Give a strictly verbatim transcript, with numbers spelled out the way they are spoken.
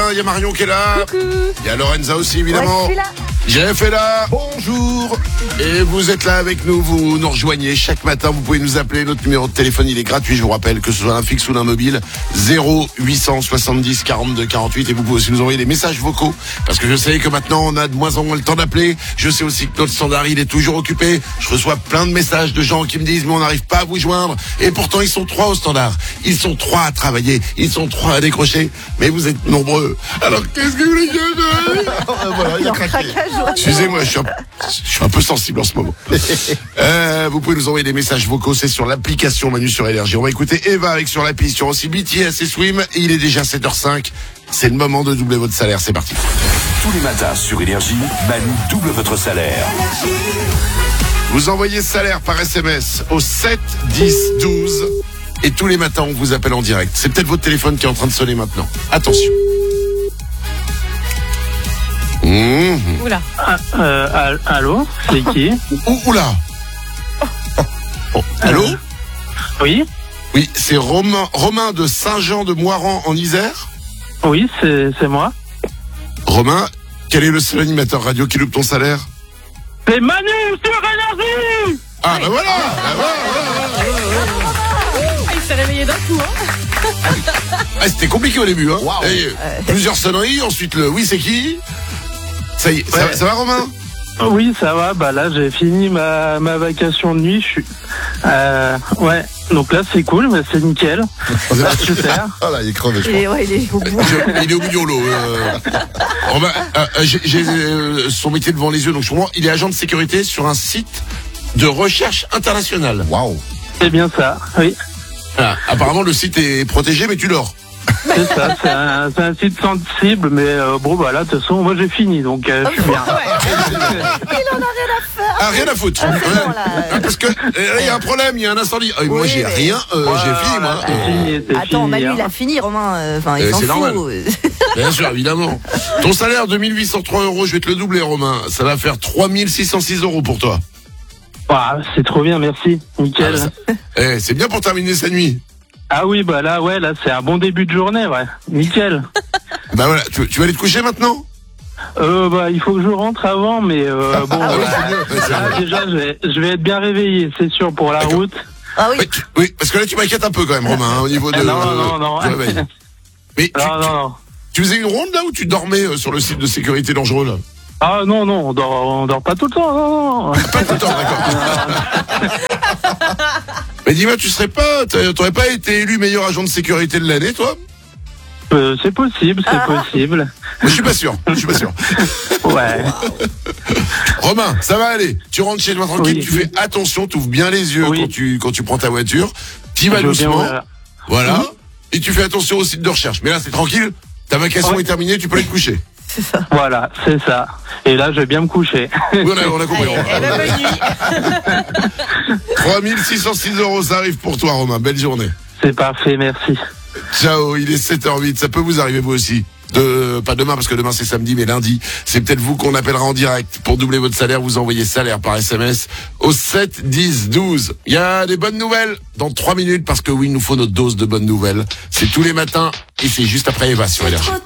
il y a Marion qui est là. Coucou. Il y a Lorenza aussi, évidemment. Ouais, je suis là. Jeff est là. Bonjour. Et vous êtes là avec nous, vous nous rejoignez chaque matin. Vous pouvez nous appeler. Notre numéro de téléphone, il est gratuit. Je vous rappelle que ce soit un fixe ou un mobile. zéro huit cent soixante-dix quarante-deux quarante-huit. Et vous pouvez aussi nous envoyer des messages vocaux. Parce que je sais que maintenant, on a de moins en moins le temps d'appeler. Je sais aussi que notre standard, il est toujours occupé. Je reçois plein de messages de gens qui me disent, mais on n'arrive pas à vous joindre. Et pourtant, ils sont trois au standard. Ils sont trois à travailler. Ils sont trois à décrocher. Mais vous êtes nombreux. Alors, qu'est-ce que vous voulez que je fasse? Voilà, il a craqué. Excusez-moi, je suis, un, je suis un peu sensible en ce moment. Euh, vous pouvez nous envoyer des messages vocaux, c'est sur l'application Manu sur Énergie. On va écouter Eva avec Sur la piste, sur aussi B T S et Swim. Et il est déjà sept heures cinq. C'est le moment de doubler votre salaire. C'est parti. Tous les matins sur Énergie, Manu double votre salaire. Vous envoyez salaire par S M S au sept dix douze. Et tous les matins, on vous appelle en direct. C'est peut-être votre téléphone qui est en train de sonner maintenant. Attention. Mmh. Oula. Ah, euh, allô, c'est qui? Ouh, oula. Oh, allô? Euh, Oui, Oui, c'est Romain, Romain de Saint-Jean-de-Moiran en Isère. oui, c'est c'est moi. Romain, quel est le seul animateur radio qui loupe ton salaire? C'est Manu sur Énergie. Ah, bah voilà, bah voilà, voilà, voilà, voilà. Ah, il s'est réveillé d'un coup, hein. Ah, c'était compliqué au début, hein. Wow. Et, euh, plusieurs sonneries, ensuite le oui, c'est qui? Ça y est, ça, Ouais. ça va, Romain? Oui, ça va. Bah là, j'ai fini ma ma vacation de nuit. Je suis. Euh, ouais. Donc là, c'est cool, mais c'est nickel. Bah, super. Ah là, il est crevé, je Il crois. est, ouais, il est au bout. Je- il est au bout du rouleau. Euh. Romain, euh, euh, j'ai j'ai, euh, son métier devant les yeux, donc je comprends. Il est agent de sécurité sur un site de recherche internationale. Waouh. C'est bien ça. Oui, Ah, apparemment, le site est protégé, mais tu dors. c'est ça. C'est un c'est un site sensible, mais euh, bon, bah là, de toute façon, moi, j'ai fini, donc euh, je suis bien. Il en a rien à faire. Ah, rien à foutre. Ah, Ouais. c'est bon, là. Ah, parce que il y a un problème, il y a un incendie. Ah, moi, Oui, j'ai mais- rien, euh, j'ai fini, moi. C'est Euh, fini, c'est Attends, fini. Manu, hein. il a fini, Romain. Enfin, il Euh, s'en c'est fout. normal. Bien sûr, évidemment. Ton salaire de mille huit cent trois euros, je vais te le doubler, Romain. Ça va faire trois mille six cent six euros pour toi. Ah, c'est trop bien, merci. Nickel. Ah, ça- Eh, c'est bien pour terminer sa nuit. Ah oui, bah là, ouais, là, c'est un bon début de journée, ouais. Nickel. Bah voilà, tu, tu vas aller te coucher maintenant? Euh, bah, il faut que je rentre avant, mais euh, bon, Ah oui, bah, c'est mieux. Ouais, c'est là, vrai. déjà, je vais, je vais être bien réveillé, c'est sûr, pour la D'accord. route. Ah oui. Oui, tu- oui, parce que là, tu m'inquiètes un peu quand même, Romain, hein, au niveau de, Ah, non, non, non. du réveil. Mais tu, Non, non, non. tu faisais une ronde là ou tu dormais euh, sur le site de sécurité dangereux là? Ah non, non, on dort, on dort pas tout le temps, non, non. Pas tout le temps, d'accord. Mais dis-moi, tu serais pas, t'a- t'aurais pas été élu meilleur agent de sécurité de l'année, toi? Euh, c'est possible, c'est Ah. possible. Mais je suis pas sûr, je suis pas sûr. Ouais. Romain, ça va aller. Tu rentres chez toi tranquille, Oui. tu fais attention, tu ouvres bien les yeux Oui. quand tu quand tu prends ta voiture. Tu vas Je veux bien, doucement, voilà. voilà. Mhm. Et tu fais attention au site de recherche. Mais là, c'est tranquille. Ta vacation Ouais. est terminée, tu peux aller te coucher. Voilà, c'est ça. Et là, je vais bien me coucher. Oui, on a, on a compris. Allez, Romain. eh ben, bonne nuit. trois mille six cent six euros, ça arrive pour toi, Romain. Belle journée. C'est parfait, merci. Ciao, il est sept heures huit. Ça peut vous arriver vous aussi. De, pas demain parce que demain c'est samedi, mais lundi, c'est peut-être vous qu'on appellera en direct pour doubler votre salaire. Vous envoyez salaire par S M S au sept dix douze. Il y a des bonnes nouvelles dans trois minutes parce que oui, il nous faut notre dose de bonnes nouvelles. C'est tous les matins et c'est juste après Eva sur Énergie.